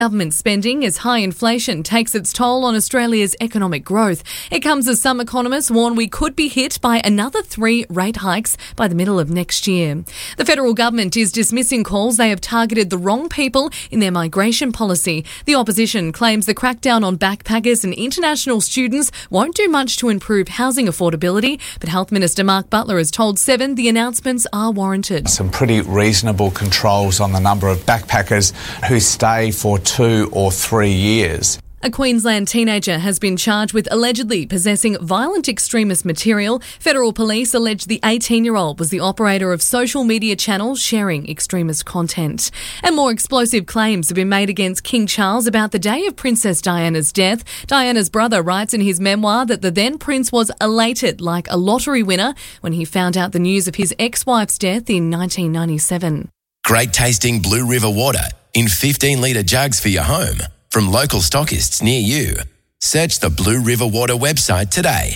Government spending as high inflation takes its toll on Australia's economic growth. It comes as some economists warn we could be hit by another 3 rate hikes by the middle of next year. The federal government is dismissing calls they have targeted the wrong people in their migration policy. The opposition claims the crackdown on backpackers and international students won't do much to improve housing affordability, but Health Minister Mark Butler has told Seven the announcements are warranted. Some pretty reasonable controls on the number of backpackers who stay for 2 or 3 years. A Queensland teenager has been charged with allegedly possessing violent extremist material. Federal police allege the 18-year-old was the operator of social media channels sharing extremist content. And more explosive claims have been made against King Charles about the day of Princess Diana's death. Diana's brother writes in his memoir that the then prince was elated like a lottery winner when he found out the news of his ex-wife's death in 1997. Great tasting Blue River water in 15-litre jugs for your home from local stockists near you. Search the Blue River Water website today.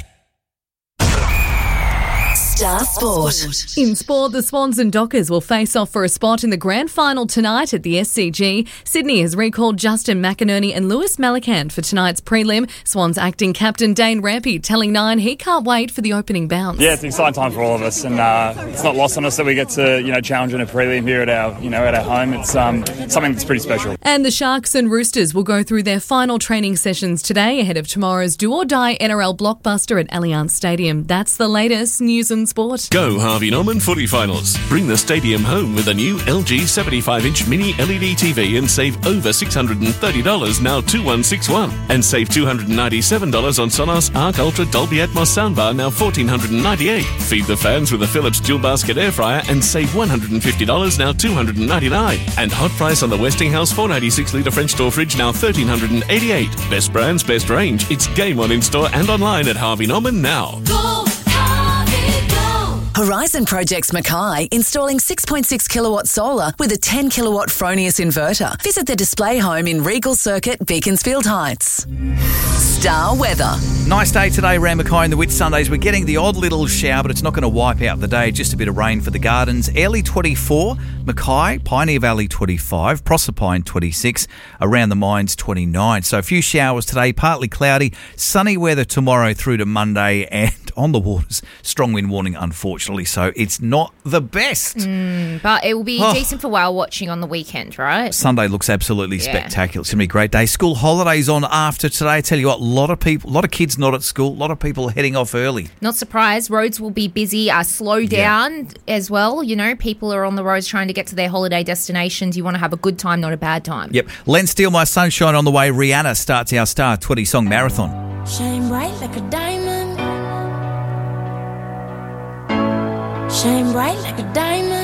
Star Sport. In sport, the Swans and Dockers will face off for a spot in the grand final tonight at the SCG. Sydney has recalled Justin McInerney and Lewis Malakand for tonight's prelim. Swans acting captain Dane Rampy telling Nine he can't wait for the opening bounce. Yeah, it's an exciting time for all of us, and it's not lost on us that we get to challenge in a prelim here at our home. It's something that's pretty special. And the Sharks and Roosters will go through their final training sessions today ahead of tomorrow's do-or-die NRL blockbuster at Allianz Stadium. That's the latest news and sport. Go Harvey Norman footy finals. Bring the stadium home with a new LG 75-inch mini LED TV and save over $630 now 2161. And save $297 on Sonos Arc Ultra Dolby Atmos soundbar now $1,498. Feed the fans with a Philips dual basket air fryer and save $150 now $299. And hot price on the Westinghouse 496-litre French door fridge now $1,388. Best brands, best range. It's game on in-store and online at Harvey Norman now. Horizon Projects Mackay installing 6.6 kilowatt solar with a 10 kilowatt Fronius inverter. Visit the display home in Regal Circuit, Beaconsfield Heights. Star weather. Nice day today around Mackay in the Whitsundays. We're getting the odd little shower, but it's not going to wipe out the day. Just a bit of rain for the gardens. Airlie 24, Mackay, Pioneer Valley 25, Proserpine 26, around the mines 29. So a few showers today, partly cloudy, sunny weather tomorrow through to Monday, and on the waters, strong wind warning, unfortunately. So it's not the best. But it will be decent for whale watching on the weekend, right? Sunday looks absolutely spectacular. It's going to be a great day. School holidays on after today. I tell you what, a lot of kids not at school, a lot of people heading off early. Not surprised. Roads will be busy, slow down as well. People are on the roads trying to get to their holiday destinations. You want to have a good time, not a bad time. Yep. Len Steele, My Sunshine on the way. Rihanna starts our Star 20 song marathon. Shine bright like a diamond. Shine bright like a diamond.